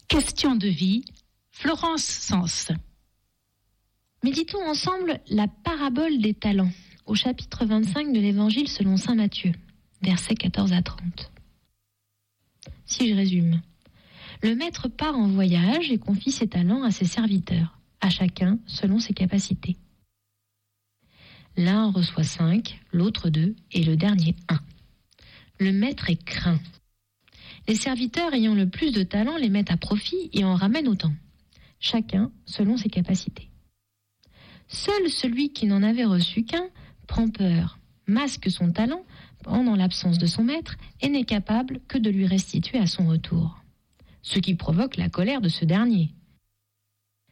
Question de vie, Florence Sens. Méditons ensemble la parabole des talents, au chapitre 25 de l'Évangile selon saint Matthieu, versets 14 à 30. Si je résume, le maître part en voyage et confie ses talents à ses serviteurs, à chacun selon ses capacités. L'un reçoit 5, l'autre 2 et le dernier 1. Le maître est craint. Les serviteurs ayant le plus de talents les mettent à profit et en ramènent autant, chacun selon ses capacités. Seul celui qui n'en avait reçu qu'un prend peur, masque son talent pendant l'absence de son maître et n'est capable que de lui restituer à son retour, ce qui provoque la colère de ce dernier. Pourquoi ?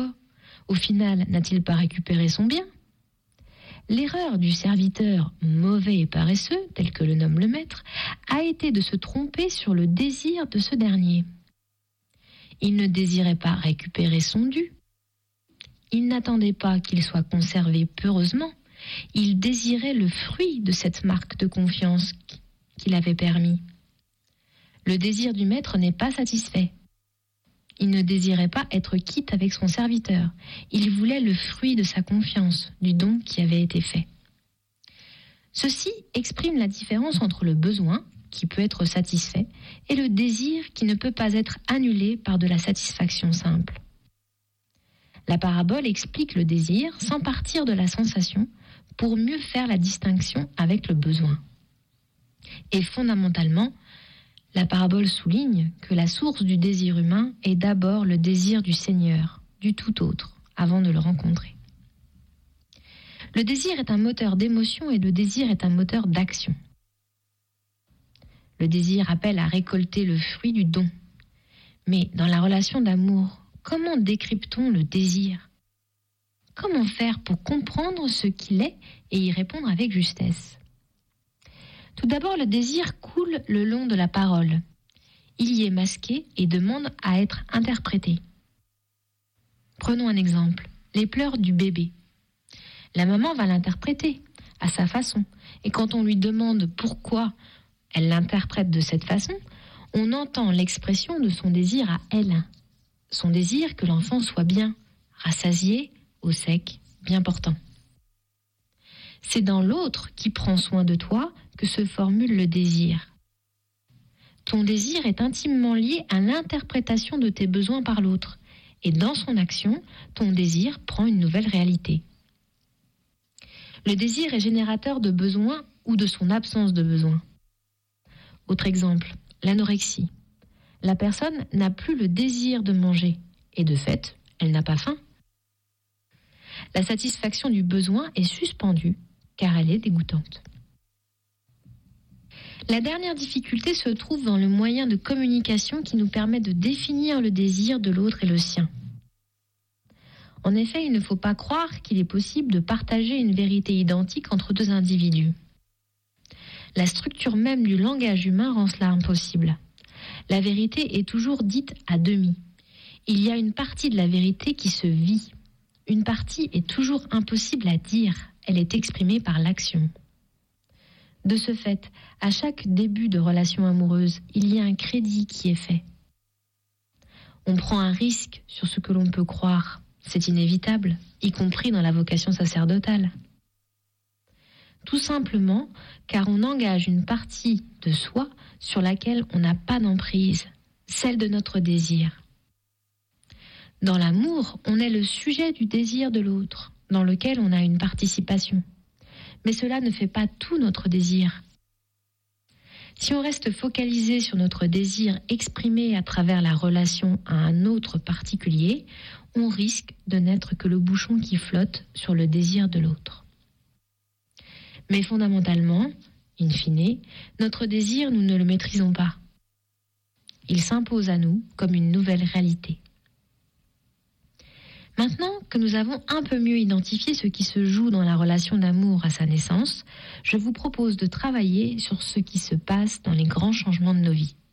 Au final, n'a-t-il pas récupéré son bien ? L'erreur du serviteur mauvais et paresseux, tel que le nomme le maître, a été de se tromper sur le désir de ce dernier. Il ne désirait pas récupérer son dû. Il n'attendait pas qu'il soit conservé peureusement. Il désirait le fruit de cette marque de confiance qu'il avait permis. Le désir du maître n'est pas satisfait. Il ne désirait pas être quitte avec son serviteur. Il voulait le fruit de sa confiance, du don qui avait été fait. Ceci exprime la différence entre le besoin, qui peut être satisfait, et le désir qui ne peut pas être annulé par de la satisfaction simple. La parabole explique le désir sans partir de la sensation pour mieux faire la distinction avec le besoin. Et fondamentalement, la parabole souligne que la source du désir humain est d'abord le désir du Seigneur, du tout autre, avant de le rencontrer. Le désir est un moteur d'émotion et le désir est un moteur d'action. Le désir appelle à récolter le fruit du don. Mais dans la relation d'amour, comment décrypte-t-on le désir ? Comment faire pour comprendre ce qu'il est et y répondre avec justesse ? Tout d'abord, le désir coule le long de la parole. Il y est masqué et demande à être interprété. Prenons un exemple, les pleurs du bébé. La maman va l'interpréter à sa façon. Et quand on lui demande pourquoi elle l'interprète de cette façon, on entend l'expression de son désir à elle. Son désir que l'enfant soit bien, rassasié, au sec, bien portant. C'est dans l'autre qui prend soin de toi que se formule le désir. Ton désir est intimement lié à l'interprétation de tes besoins par l'autre, et dans son action, ton désir prend une nouvelle réalité. Le désir est générateur de besoins ou de son absence de besoin. Autre exemple, l'anorexie. La personne n'a plus le désir de manger, et de fait, elle n'a pas faim. La satisfaction du besoin est suspendue, car elle est dégoûtante. La dernière difficulté se trouve dans le moyen de communication qui nous permet de définir le désir de l'autre et le sien. En effet, il ne faut pas croire qu'il est possible de partager une vérité identique entre deux individus. La structure même du langage humain rend cela impossible. La vérité est toujours dite à demi. Il y a une partie de la vérité qui se vit. Une partie est toujours impossible à dire. Elle est exprimée par l'action. De ce fait, à chaque début de relation amoureuse, il y a un crédit qui est fait. On prend un risque sur ce que l'on peut croire. C'est inévitable, y compris dans la vocation sacerdotale. Tout simplement car on engage une partie de soi sur laquelle on n'a pas d'emprise, celle de notre désir. Dans l'amour, on est le sujet du désir de l'autre, dans lequel on a une participation. Mais cela ne fait pas tout notre désir. Si on reste focalisé sur notre désir exprimé à travers la relation à un autre particulier, on risque de n'être que le bouchon qui flotte sur le désir de l'autre. Mais fondamentalement, in fine, notre désir, nous ne le maîtrisons pas. Il s'impose à nous comme une nouvelle réalité. Maintenant que nous avons un peu mieux identifié ce qui se joue dans la relation d'amour à sa naissance, je vous propose de travailler sur ce qui se passe dans les grands changements de nos vies.